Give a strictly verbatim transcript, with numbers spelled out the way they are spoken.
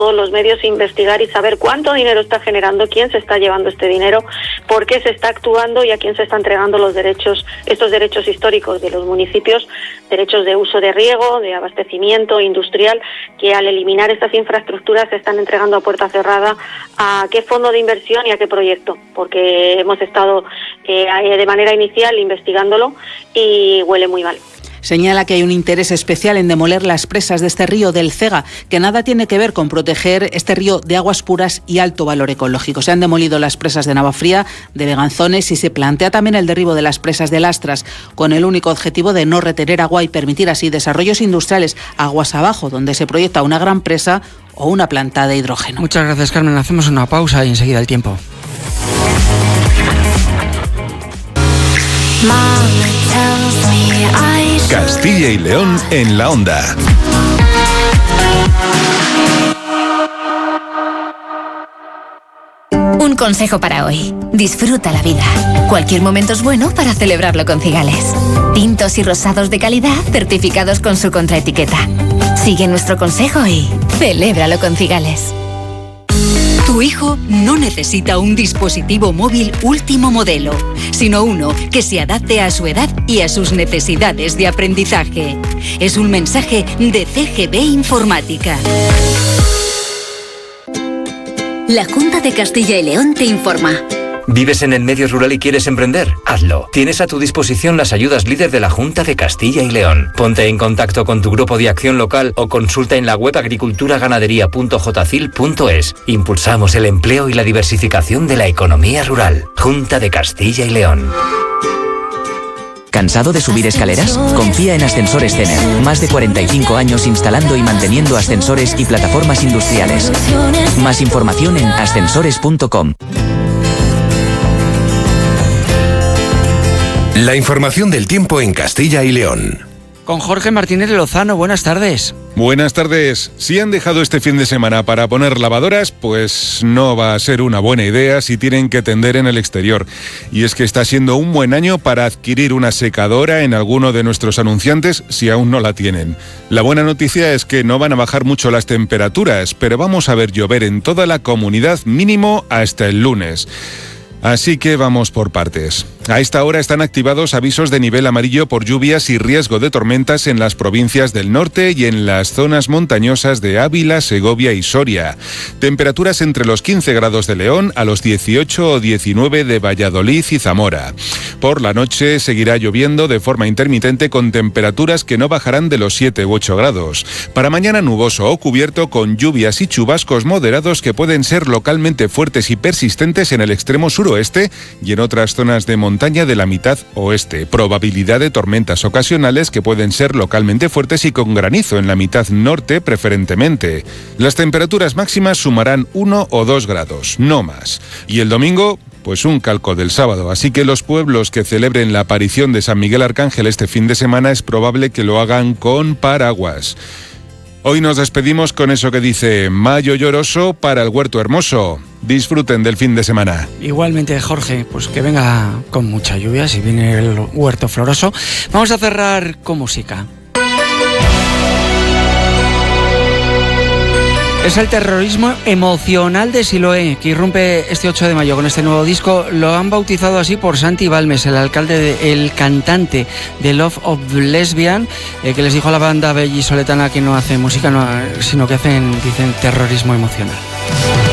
todos los medios, investigar y saber cuánto dinero está generando, quién se está llevando este dinero, por qué se está actuando y a quién se están entregando los derechos, estos derechos históricos de los municipios, derechos de uso de riego, de abastecimiento industrial, que al eliminar estas infraestructuras se están entregando a puerta cerrada a qué fondo de inversión y a qué proyecto, porque hemos estado eh, de manera inicial investigándolo y huele muy mal. Señala que hay un interés especial en demoler las presas de este río del Cega, que nada tiene que ver con proteger este río de aguas puras y alto valor ecológico. Se han demolido las presas de Navafría, de Beganzones y se plantea también el derribo de las presas de Lastras, con el único objetivo de no retener agua y permitir así desarrollos industriales aguas abajo, donde se proyecta una gran presa o una planta de hidrógeno. Muchas gracias, Carmen. Hacemos una pausa y enseguida el tiempo. Castilla y León en la onda. Un consejo para hoy. Disfruta la vida. Cualquier momento es bueno para celebrarlo con Cigales. Tintos y rosados de calidad certificados con su contraetiqueta. Sigue nuestro consejo y celébralo con Cigales. Tu hijo no necesita un dispositivo móvil último modelo, sino uno que se adapte a su edad y a sus necesidades de aprendizaje. Es un mensaje de C G B Informática. La Junta de Castilla y León te informa. ¿Vives en el medio rural y quieres emprender? Hazlo. Tienes a tu disposición las ayudas líder de la Junta de Castilla y León. Ponte en contacto con tu grupo de acción local o consulta en la web agriculturaganadería punto jcil punto es. Impulsamos el empleo y la diversificación de la economía rural. Junta de Castilla y León. ¿Cansado de subir escaleras? Confía en Ascensores Cener. Más de cuarenta y cinco años instalando y manteniendo ascensores y plataformas industriales. Más información en ascensores punto com. La información del tiempo en Castilla y León. Con Jorge Martínez de Lozano, buenas tardes. Buenas tardes. Si han dejado este fin de semana para poner lavadoras, pues no va a ser una buena idea si tienen que tender en el exterior. Y es que está siendo un buen año para adquirir una secadora en alguno de nuestros anunciantes si aún no la tienen. La buena noticia es que no van a bajar mucho las temperaturas, pero vamos a ver llover en toda la comunidad mínimo hasta el lunes. Así que vamos por partes. A esta hora están activados avisos de nivel amarillo por lluvias y riesgo de tormentas en las provincias del norte y en las zonas montañosas de Ávila, Segovia y Soria. Temperaturas entre los quince grados de León a los dieciocho o diecinueve de Valladolid y Zamora. Por la noche seguirá lloviendo de forma intermitente con temperaturas que no bajarán de los siete u ocho grados. Para mañana nuboso o cubierto con lluvias y chubascos moderados que pueden ser localmente fuertes y persistentes en el extremo sur oeste y en otras zonas de montaña de la mitad oeste. Probabilidad de tormentas ocasionales que pueden ser localmente fuertes y con granizo en la mitad norte preferentemente. Las temperaturas máximas sumarán uno o dos grados, no más. Y el domingo, pues un calco del sábado, así que los pueblos que celebren la aparición de San Miguel Arcángel este fin de semana es probable que lo hagan con paraguas. Hoy nos despedimos con eso que dice Mayo lloroso para el huerto hermoso. Disfruten del fin de semana. Igualmente, Jorge, pues que venga con mucha lluvia si viene el huerto floroso. Vamos a cerrar con música. Es el terrorismo emocional de Siloé, que irrumpe este ocho de mayo con este nuevo disco. Lo han bautizado así por Santi Balmes, el alcalde, de, el cantante de Love of Lesbian, eh, que les dijo a la banda bellisoletana que no hace música, no, sino que hacen, dicen, terrorismo emocional.